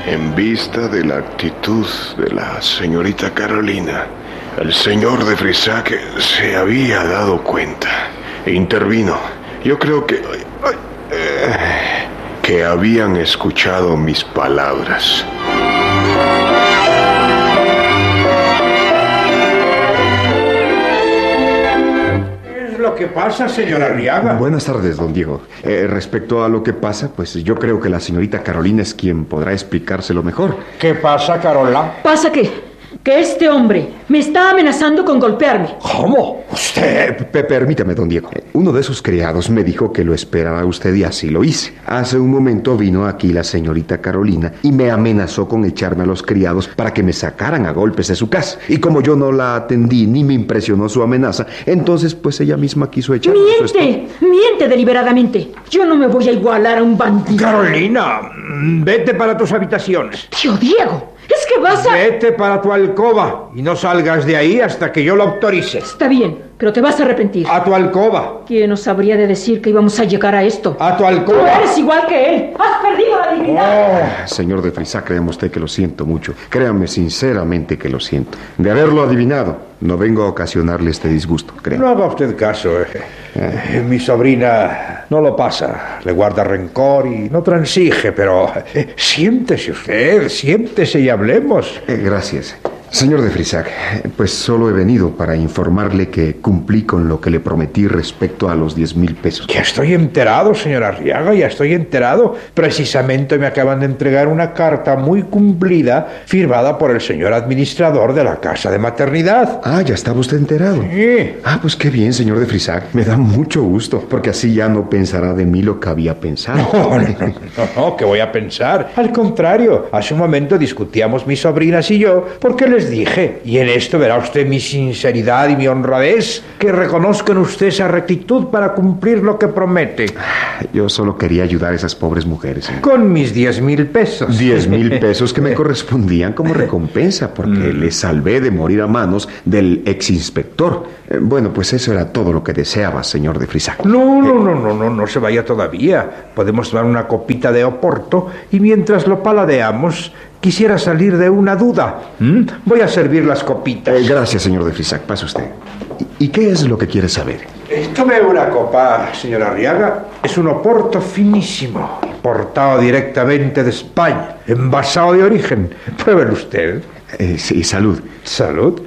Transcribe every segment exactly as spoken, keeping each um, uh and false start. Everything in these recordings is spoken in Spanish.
En vista de la actitud de la señorita Carolina, el señor de Frisac se había dado cuenta e intervino. Yo creo que... ay, eh, que habían escuchado mis palabras. ¿Qué pasa, señora Arriaga? Buenas tardes, don Diego. Eh, respecto a lo que pasa, pues yo creo que la señorita Carolina es quien podrá explicárselo mejor. ¿Qué pasa, Carola? ¿Pasa qué? Que este hombre me está amenazando con golpearme. ¿Cómo? ¿Usted? P- permítame, don Diego. Uno de sus criados me dijo que lo esperaba usted y así lo hice. Hace un momento vino aquí la señorita Carolina y me amenazó con echarme a los criados para que me sacaran a golpes de su casa. Y como yo no la atendí ni me impresionó su amenaza, entonces pues ella misma quiso echarme a su ¡Miente! ¡Miente deliberadamente! Yo no me voy a igualar a un bandido. Carolina, vete para tus habitaciones. Tío Diego, es que vas a... Vete para tu alcoba y no salgas de ahí hasta que yo lo autorice. Está bien, pero te vas a arrepentir. A tu alcoba. ¿Quién nos habría de decir que íbamos a llegar a esto? A tu Tú alcoba. eres igual que él. Has perdido la dignidad. Oh, señor de Frisac, créame usted que lo siento mucho. Créame sinceramente que lo siento. De haberlo adivinado, no vengo a ocasionarle este disgusto, créame. No haga usted caso. Eh. Eh, mi sobrina no lo pasa. Le guarda rencor y no transige, pero eh, siéntese usted, siéntese y hablemos. Eh, gracias. Señor de Frisac, pues solo he venido para informarle que cumplí con lo que le prometí respecto a los diez mil pesos. Ya estoy enterado, señor Arriaga, ya estoy enterado. Precisamente me acaban de entregar una carta muy cumplida firmada por el señor administrador de la casa de maternidad. Ah, ya estaba usted enterado. Sí. Ah, pues qué bien, señor de Frisac. Me da mucho gusto, porque así ya no pensará de mí lo que había pensado. No, no, no, no, no, ¿qué voy a pensar? Al contrario, hace un momento discutíamos mis sobrinas y yo porque les dije, y en esto verá usted mi sinceridad y mi honradez, que reconozco en usted esa rectitud para cumplir lo que promete. Yo solo quería ayudar a esas pobres mujeres. Señor. Con mis diez mil pesos. Diez mil pesos que me correspondían como recompensa, porque Mm. le salvé de morir a manos del exinspector. Eh, bueno, pues eso era todo lo que deseaba, señor de Frisac. No, no, no, no, no, no se vaya todavía. Podemos tomar una copita de Oporto y mientras lo paladeamos, quisiera salir de una duda. ¿Mm? Voy a servir las copitas. Eh, gracias, señor de Frisac. Pase usted. ¿Y, ¿Y qué es lo que quiere saber? Eh, Tome una copa, señor Arriaga. Es un Oporto finísimo, importado directamente de España, envasado de origen. Pruébelo usted. Eh, sí, salud. Salud.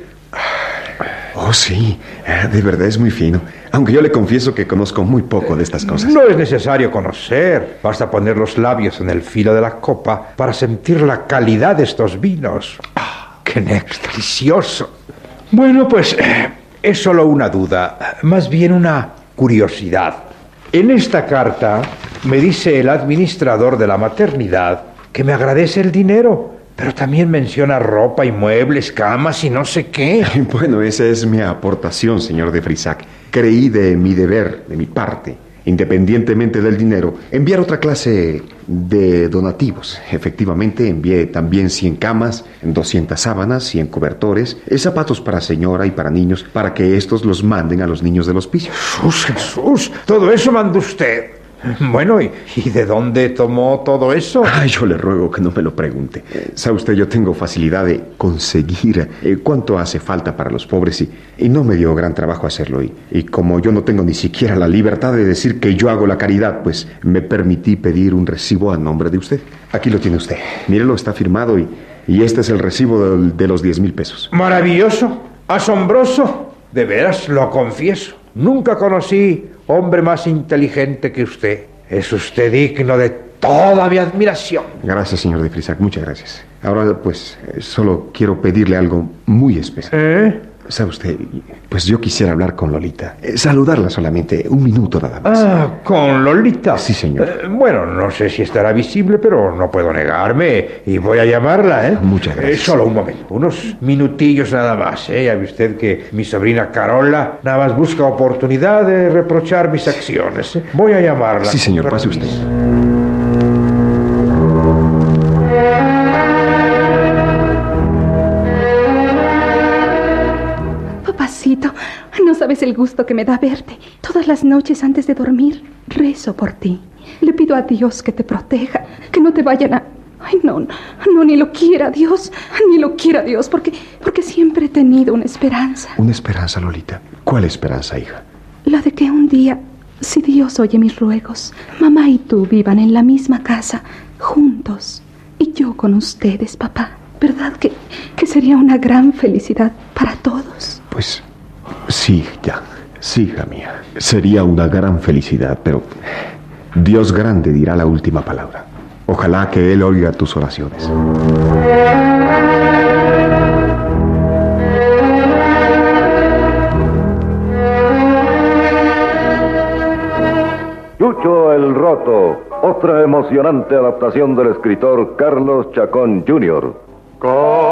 Oh, sí. Ah, de verdad es muy fino. Aunque yo le confieso que conozco muy poco de estas cosas. No es necesario conocer. Basta poner los labios en el filo de la copa para sentir la calidad de estos vinos. ¡Ah, qué néctar delicioso! Bueno, pues eh, es solo una duda, más bien una curiosidad. En esta carta me dice el administrador de la maternidad que me agradece el dinero, pero también menciona ropa y muebles, camas y no sé qué. Bueno, esa es mi aportación, señor de Frisac. Creí de mi deber, de mi parte, independientemente del dinero, enviar otra clase de donativos. Efectivamente, envié también cien camas, doscientas sábanas, cien cobertores, eh, zapatos para señora y para niños, para que estos los manden a los niños del hospicio. Jesús, Jesús, todo eso mandó usted. Bueno, ¿y, ¿y de dónde tomó todo eso? Ay, yo le ruego que no me lo pregunte. Eh, Sabe usted, yo tengo facilidad de conseguir eh, cuánto hace falta para los pobres y, y no me dio gran trabajo hacerlo. Y, y como yo no tengo ni siquiera la libertad de decir que yo hago la caridad, pues me permití pedir un recibo a nombre de usted. Aquí lo tiene usted. Mírelo, está firmado y, y este es el recibo de, de los diez mil pesos. Maravilloso, asombroso. De veras, lo confieso. Nunca conocí hombre más inteligente que usted. Es usted digno de toda mi admiración. Gracias, señor de Frisac, muchas gracias. Ahora, pues, eh, solo quiero pedirle algo muy especial. ¿Eh? ¿Sabe usted? Pues yo quisiera hablar con Lolita. Eh, saludarla solamente, un minuto nada más. Ah, ¿con Lolita? Sí, señor. Eh, bueno, no sé si estará visible, pero no puedo negarme y voy a llamarla, ¿eh? Muchas gracias. Eh, solo un momento, unos minutillos nada más, ¿eh? Ya ve usted que mi sobrina Carola nada más busca oportunidad de reprochar mis acciones, ¿eh? Voy a llamarla. Sí, señor, pase usted. Papacito, no sabes el gusto que me da verte. Todas las noches antes de dormir, rezo por ti. Le pido a Dios que te proteja, que no te vayan a, Ay, no, no, ni lo quiera Dios, ni lo quiera Dios, porque, porque siempre he tenido una esperanza. ¿Una esperanza, Lolita? ¿Cuál esperanza, hija? La de que un día, si Dios oye mis ruegos, mamá y tú vivan en la misma casa, juntos, y yo con ustedes, papá. ¿Verdad que, que sería una gran felicidad para todos? Pues sí, ya, sí, hija mía. Sería una gran felicidad, pero Dios grande dirá la última palabra. Ojalá que Él oiga tus oraciones. Chucho el Roto, otra emocionante adaptación del escritor Carlos Chacón junior